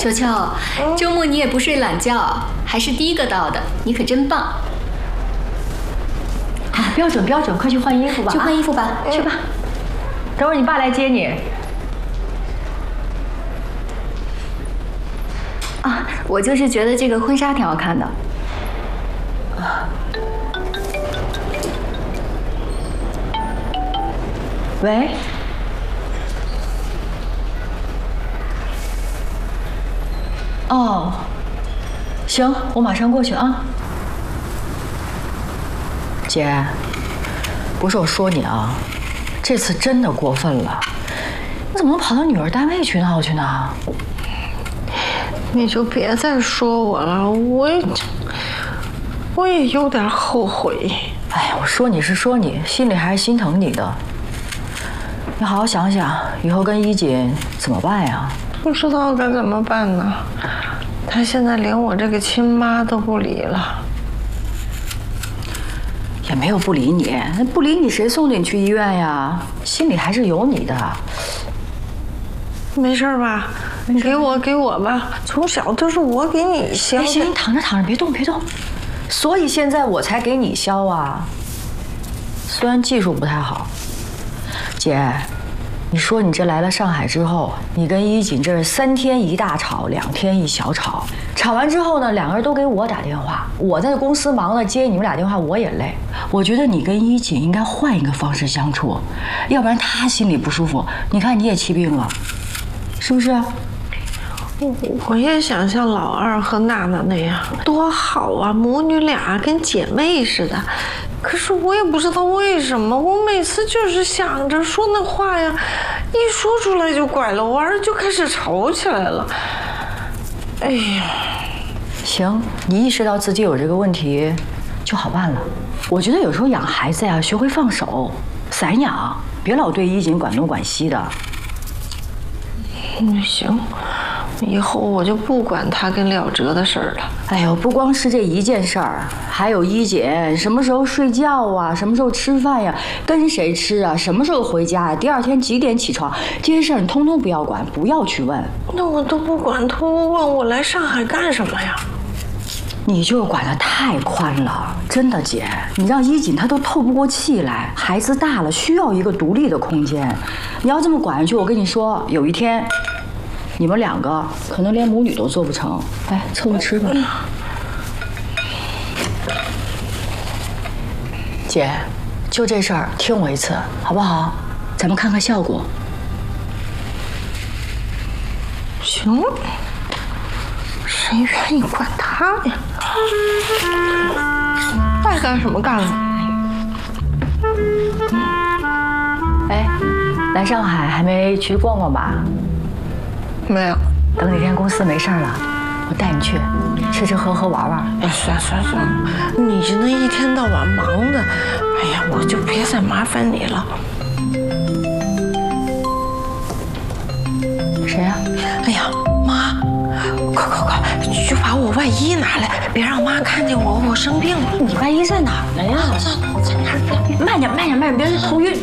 球球，周末你也不睡懒觉，还是第一个到的，你可真棒。 啊，标准，快去换衣服吧。 去换衣服吧，去吧。 等会儿你爸来接你。 啊，我就是觉得这个婚纱挺好看的。 喂。哦，行，我马上过去啊。姐，不是我说你啊，这次真的过分了，你怎么能跑到女儿单位去闹去呢？ 你就别再说我了，我也有点后悔。 哎，我说你是说你，心里还是心疼你的。你好好想想，以后跟衣锦怎么办呀？ 不知道该怎么办呢。他现在连我这个亲妈都不理了。 也没有不理你，不理你谁送你去医院呀？心里还是有你的。 没事吧？你给我吧，从小都是我给你削。 行，你躺着，别动。所以现在我才给你削啊。虽然技术不太好，姐，你说你这来了上海之后，你跟衣锦这是3天一大吵，2天一小吵。吵完之后呢，2个人都给我打电话，我在公司忙了，接你们俩电话我也累。我觉得你跟衣锦应该换一个方式相处，要不然她心里不舒服。你看你也气病了，是不是？ 我也想像老二和娜娜那样，多好啊，母女俩跟姐妹似的。可是我也不知道为什么，我每次就是想着说那话呀，一说出来就拐了弯，就开始吵起来了。哎呀， 行，你意识到自己有这个问题，就好办了。我觉得有时候养孩子呀，学会放手，散养，别老对衣锦管东管西的。 行。以后我就不管他跟廖哲的事儿了。 哎呦，不光是这一件事儿，还有衣锦什么时候睡觉啊，什么时候吃饭呀，跟谁吃啊，什么时候回家呀，第2天几点起床，这些事儿你通通不要管，不要去问。 那我都不管，他问我来上海干什么呀？ 你就是管得太宽了，真的姐，你让衣锦她都透不过气来。孩子大了，需要一个独立的空间。你要这么管下去，我跟你说，有一天。你们2个可能连母女都做不成，来凑合吃吧。姐，就这事儿听我一次，好不好？咱们看看效果。 行，谁愿意管他呀？爱干什么干了。 哎，来上海还没去逛逛吧？ 没有， 等哪天公司没事了，我带你去吃吃喝喝玩玩。 哎，算了，你那一天到晚忙的，哎呀，我就别再麻烦你了。 谁呀？ 哎呀，妈，快，去把我外衣拿来，别让妈看见我生病了。 你外衣在哪儿呢呀？ 我在哪儿？ 慢点，别头晕。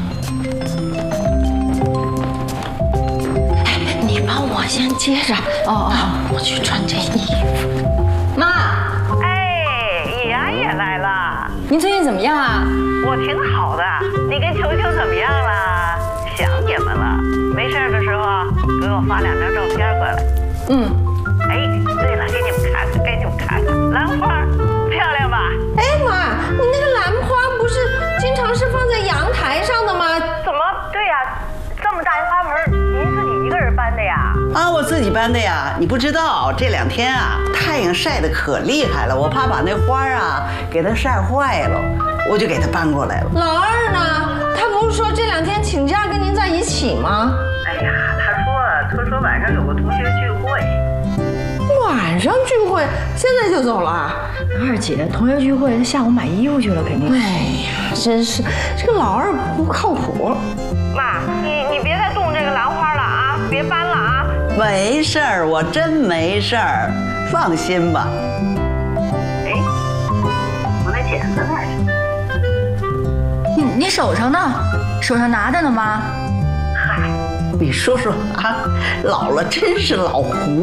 你帮我先接着。哦，我去穿这衣服。 妈， 哎，丫也来了。 您最近怎么样啊？ 我挺好的，你跟球球怎么样了？想你们了。没事的时候给我发2张照片过来。哎，对了，给你们看看，兰花漂亮吧？ 哎妈，你那个兰花不是经常是放在阳台上的吗？ 怎么？对呀，这么大一花盆，您自己一个人搬的呀？ 啊，我自己搬的呀，你不知道，这2天啊，太阳晒得可厉害了，我怕把那花啊给它晒坏了，我就给它搬过来了。 老二呢？他不是说这2天请假跟您在一起吗？ 哎呀，他说晚上有个同学聚会。 晚上聚会，现在就走了？ 二姐，同学聚会，她下午买衣服去了，肯定。 哎呀，真是这个老二不靠谱。 妈，你别再动这个兰花了啊，别搬了啊。 没事儿，我真没事儿，放心吧。 哎，我那剪子哪儿去？ 你手上呢？手上拿着呢吗？ 你说说啊，老了真是老糊